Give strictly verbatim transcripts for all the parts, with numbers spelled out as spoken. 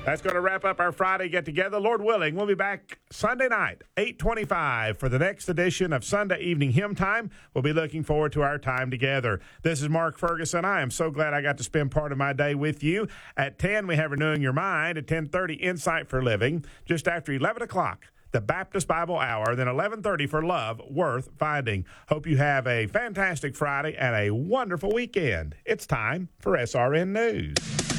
That's going to wrap up our Friday get-together. Lord willing, we'll be back Sunday night, eight twenty-five, for the next edition of Sunday Evening Hymn Time. We'll be looking forward to our time together. This is Mark Ferguson. I am so glad I got to spend part of my day with you. At ten, we have Renewing Your Mind. At ten thirty, Insight for Living. Just after eleven o'clock, the Baptist Bible Hour. Then eleven thirty for Love Worth Finding. Hope you have a fantastic Friday and a wonderful weekend. It's time for S R N News.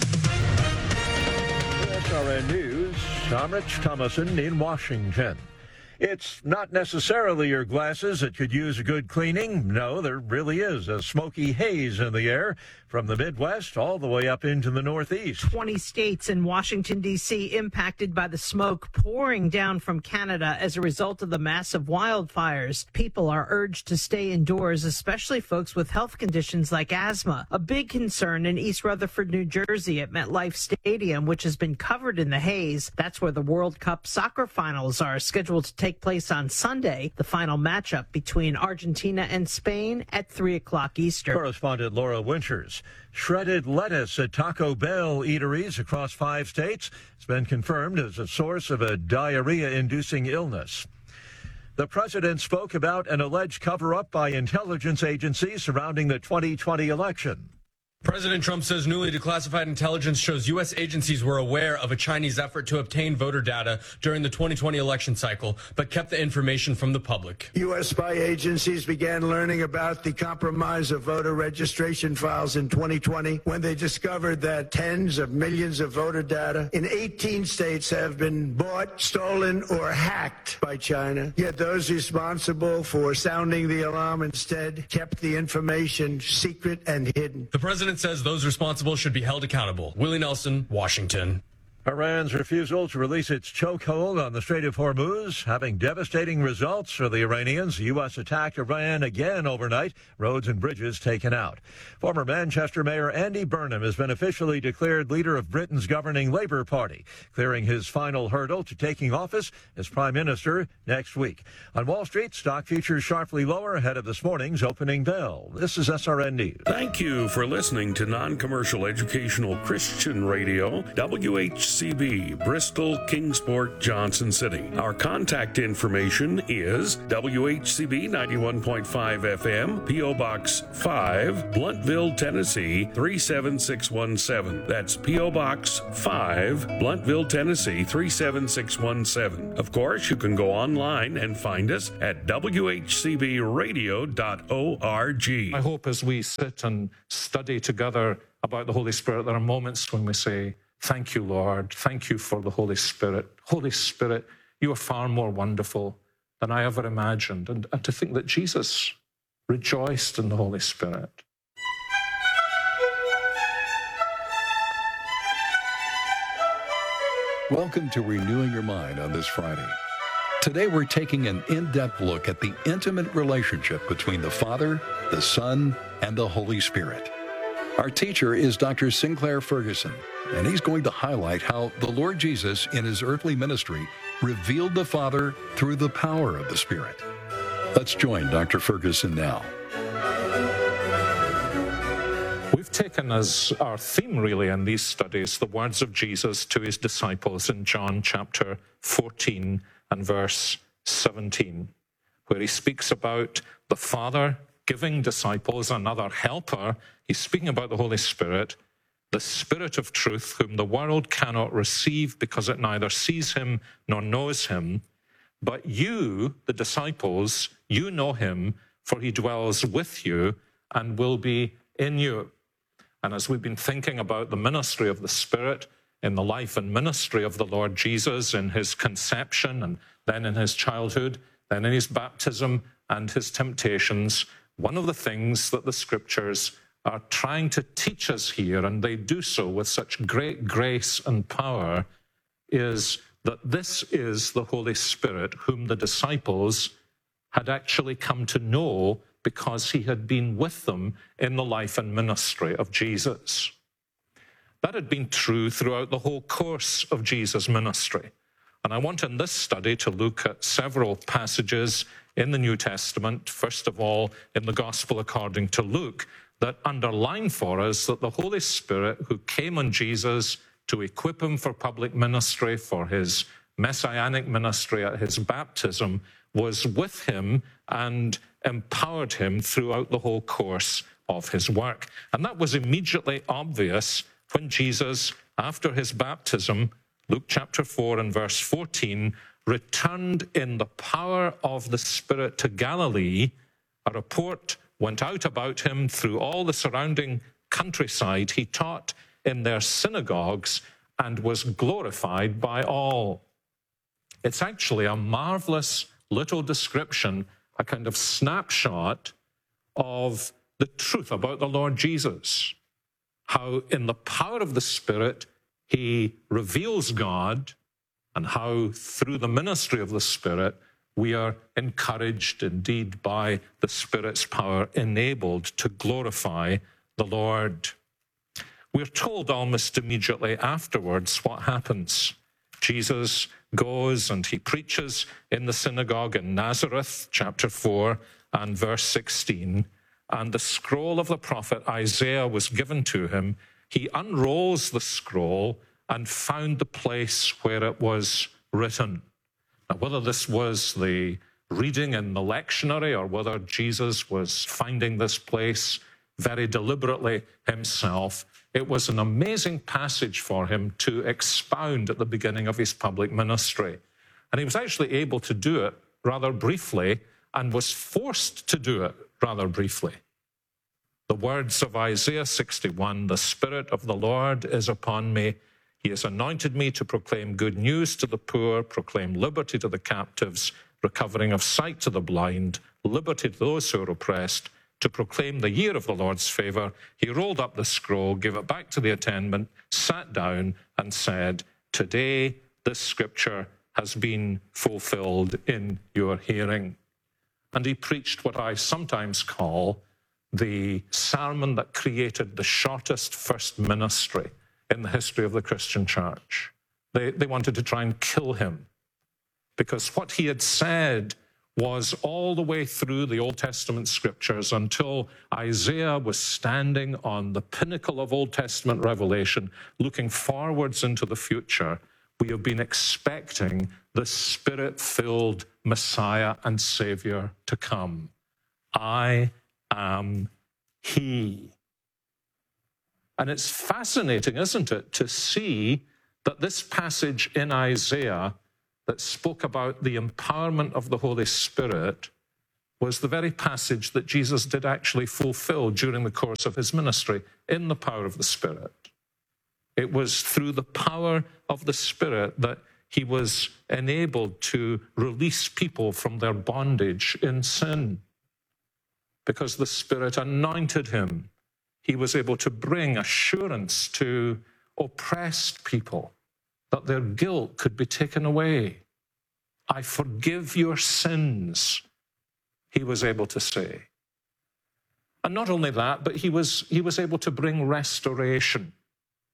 S R N News, I'm Rich Thomason in Washington. It's not necessarily your glasses that could use a good cleaning. No, there really is a smoky haze in the air from the Midwest all the way up into the Northeast. twenty states and Washington, D C impacted by the smoke pouring down from Canada as a result of the massive wildfires. People are urged to stay indoors, especially folks with health conditions like asthma. A big concern in East Rutherford, New Jersey at MetLife Stadium, which has been covered in the haze. That's where the World Cup soccer finals are scheduled to take place on Sunday. The final matchup between Argentina and Spain at three o'clock Eastern. Correspondent Laura Winters. Shredded lettuce at Taco Bell eateries across five states has been confirmed as a source of a diarrhea-inducing illness. The president spoke about an alleged cover-up by intelligence agencies surrounding the twenty twenty election. President Trump says newly declassified intelligence shows U S agencies were aware of a Chinese effort to obtain voter data during the twenty twenty election cycle, but kept the information from the public. U S spy agencies began learning about the compromise of voter registration files in twenty twenty when they discovered that tens of millions of voter data in eighteen states have been bought, stolen, or hacked by China. Yet those responsible for sounding the alarm instead kept the information secret and hidden. The president says those responsible should be held accountable. Willie Nelson, Washington. Iran's refusal to release its chokehold on the Strait of Hormuz having devastating results for the Iranians. The U S attacked Iran again overnight, roads and bridges taken out. Former Manchester Mayor Andy Burnham has been officially declared leader of Britain's governing Labour Party, clearing his final hurdle to taking office as Prime Minister next week. On Wall Street, stock futures sharply lower ahead of this morning's opening bell. This is S R N News. Thank you for listening to non-commercial educational Christian radio, W H C B, Bristol, Kingsport, Johnson City. Our contact information is W H C B ninety-one point five F M, P O Box five, Bluntville, Tennessee three seven six one seven. That's P O Box five, Bluntville, Tennessee three seven six one seven. Of course, you can go online and find us at W H C B radio dot org. I hope as we sit and study together about the Holy Spirit, there are moments when we say, thank you, Lord. Thank you for the Holy Spirit. Holy Spirit, you are far more wonderful than I ever imagined. And, and to think that Jesus rejoiced in the Holy Spirit. Welcome to Renewing Your Mind on this Friday. Today we're taking an in-depth look at the intimate relationship between the Father, the Son, and the Holy Spirit. Our teacher is Doctor Sinclair Ferguson, and he's going to highlight how the Lord Jesus in his earthly ministry revealed the Father through the power of the Spirit. Let's join Doctor Ferguson now. We've taken as our theme really in these studies the words of Jesus to his disciples in John chapter fourteen and verse seventeen, where he speaks about the Father giving disciples another helper. He's speaking about the Holy Spirit, the Spirit of truth, whom the world cannot receive because it neither sees him nor knows him. But you, the disciples, you know him, for he dwells with you and will be in you. And as we've been thinking about the ministry of the Spirit in the life and ministry of the Lord Jesus, in his conception and then in his childhood, then in his baptism and his temptations, one of the things that the Scriptures are trying to teach us here, and they do so with such great grace and power, is that this is the Holy Spirit whom the disciples had actually come to know because he had been with them in the life and ministry of Jesus. That had been true throughout the whole course of Jesus' ministry. And I want in this study to look at several passages in the New Testament, first of all in the Gospel according to Luke, that underline for us that the Holy Spirit who came on Jesus to equip him for public ministry, for his messianic ministry at his baptism, was with him and empowered him throughout the whole course of his work. And that was immediately obvious when Jesus, after his baptism, Luke chapter four and verse fourteen, returned in the power of the Spirit to Galilee. A report went out about him through all the surrounding countryside. He taught in their synagogues and was glorified by all. It's actually a marvelous little description, a kind of snapshot of the truth about the Lord Jesus. How in the power of the Spirit, he reveals God, and how through the ministry of the Spirit, we are encouraged indeed by the Spirit's power, enabled to glorify the Lord. We're told almost immediately afterwards what happens. Jesus goes and he preaches in the synagogue in Nazareth, chapter four and verse sixteen, and the scroll of the prophet Isaiah was given to him. He unrolls the scroll and found the place where it was written. Now, whether this was the reading in the lectionary or whether Jesus was finding this place very deliberately himself, it was an amazing passage for him to expound at the beginning of his public ministry. And he was actually able to do it rather briefly and was forced to do it rather briefly. The words of Isaiah sixty-one, "The Spirit of the Lord is upon me. He has anointed me to proclaim good news to the poor, proclaim liberty to the captives, recovering of sight to the blind, liberty to those who are oppressed, to proclaim the year of the Lord's favor." He rolled up the scroll, gave it back to the attendant, sat down and said, "Today this scripture has been fulfilled in your hearing." And he preached what I sometimes call the sermon that created the shortest first ministry in the history of the Christian church. They, they wanted to try and kill him because what he had said was all the way through the Old Testament scriptures until Isaiah was standing on the pinnacle of Old Testament revelation, looking forwards into the future. We have been expecting the Spirit-filled Messiah and Savior to come. I am He. And it's fascinating, isn't it, to see that this passage in Isaiah that spoke about the empowerment of the Holy Spirit was the very passage that Jesus did actually fulfill during the course of his ministry in the power of the Spirit. It was through the power of the Spirit that he was enabled to release people from their bondage in sin. Because the Spirit anointed him, he was able to bring assurance to oppressed people that their guilt could be taken away. "I forgive your sins," he was able to say. And not only that, but he was, he was able to bring restoration.